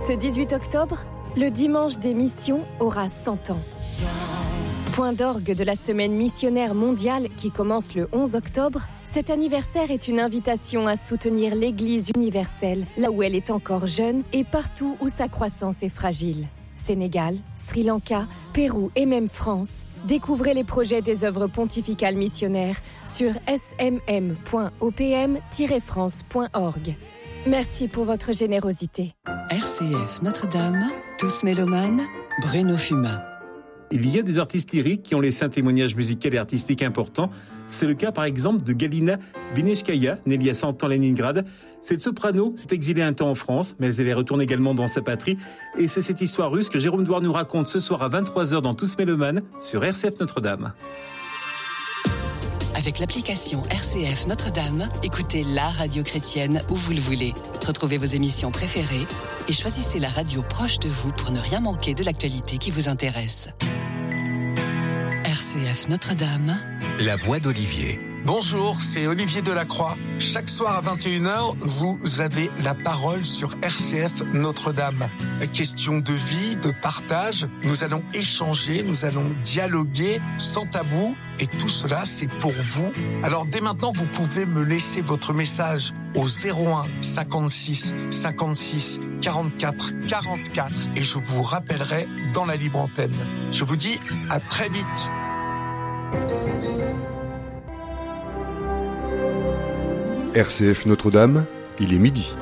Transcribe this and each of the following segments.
Ce 18 octobre, le dimanche des missions aura 100 ans. Point d'orgue de la semaine missionnaire mondiale qui commence le 11 octobre, cet anniversaire est une invitation à soutenir l'Église universelle, là où elle est encore jeune et partout où sa croissance est fragile. Sénégal, Sri Lanka, Pérou et même France. Découvrez les projets des œuvres pontificales missionnaires sur smm.opm-france.org. Merci pour votre générosité. RCF Notre-Dame, tous mélomanes, Bruno Fumat. Il y a des artistes lyriques qui ont laissé un témoignage musical et artistique important. C'est le cas par exemple de Galina Vinechkaya, née il y a 100 ans à Leningrad. Cette soprano s'est exilée un temps en France, mais elle est retournée également dans sa patrie. Et c'est cette histoire russe que Jérôme Douard nous raconte ce soir à 23h dans Tous Mélomanes sur RCF Notre-Dame. Avec l'application RCF Notre-Dame, écoutez la radio chrétienne où vous le voulez. Retrouvez vos émissions préférées et choisissez la radio proche de vous pour ne rien manquer de l'actualité qui vous intéresse. RCF Notre-Dame, la voix d'Olivier. Bonjour, c'est Olivier Delacroix. Chaque soir à 21h, vous avez la parole sur RCF Notre-Dame. Question de vie, de partage, nous allons échanger, nous allons dialoguer sans tabou. Et tout cela, c'est pour vous. Alors dès maintenant, vous pouvez me laisser votre message au 01 56 56 44 44 et je vous rappellerai dans la libre antenne. Je vous dis à très vite. RCF Notre-Dame, il est midi.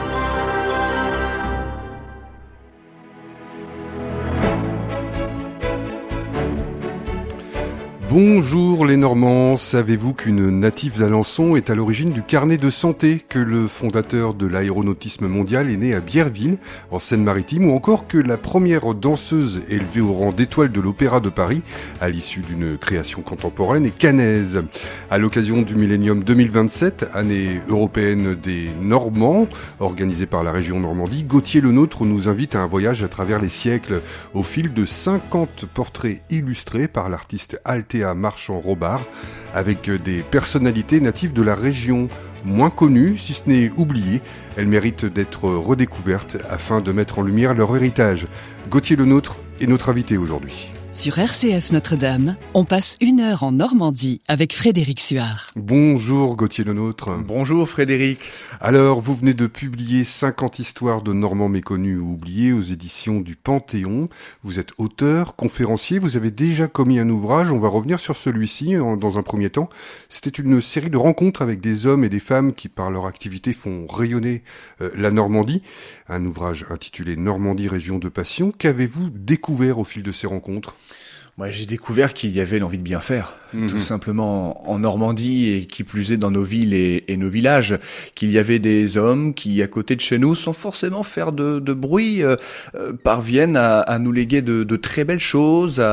Bonjour les Normands, savez-vous qu'une native d'Alençon est à l'origine du carnet de santé, que le fondateur de l'aéronautisme mondial est né à Bierville, en Seine-Maritime, ou encore que la première danseuse élevée au rang d'étoile de l'Opéra de Paris, à l'issue d'une création contemporaine, est caennaise. À l'occasion du Millennium 2027, année européenne des Normands, organisée par la région Normandie, Gauthier Lenôtre nous invite à un voyage à travers les siècles, au fil de 50 portraits illustrés par l'artiste Althea Marchand-Robard, avec des personnalités natives de la région, moins connues, si ce n'est oubliées. Elles méritent d'être redécouvertes afin de mettre en lumière leur héritage. Gauthier Lenôtre est notre invité aujourd'hui. Sur RCF Notre-Dame, on passe 1 heure en Normandie avec Frédéric Suard. Bonjour Gauthier Lenôtre. Bonjour Frédéric. Alors, vous venez de publier 50 histoires de Normands méconnus ou oubliés aux éditions du Panthéon. Vous êtes auteur, conférencier, vous avez déjà commis un ouvrage, on va revenir sur celui-ci dans un premier temps. C'était une série de rencontres avec des hommes et des femmes qui, par leur activité, font rayonner la Normandie. Un ouvrage intitulé Normandie, région de passion. Qu'avez-vous découvert au fil de ces rencontres ? Moi, j'ai découvert qu'il y avait l'envie de bien faire, tout simplement en Normandie et qui plus est dans nos villes et nos villages, qu'il y avait des hommes qui, à côté de chez nous, sans forcément faire de bruit, parviennent à nous léguer de très belles choses,